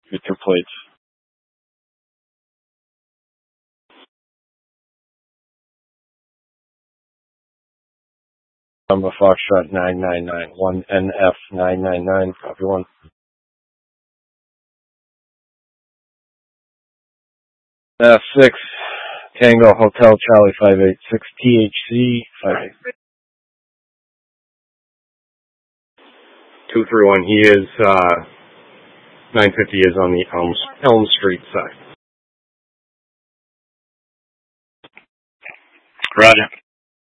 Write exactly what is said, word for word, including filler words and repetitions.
Get your plates. Number Foxtrot nine nine nine, one N F nine nine nine, copy one. Uh, six, Tango Hotel Charlie five eight six, T H C five eight. two three one, he is, uh, nine fifty is on the Elm, Elm Street side. Roger.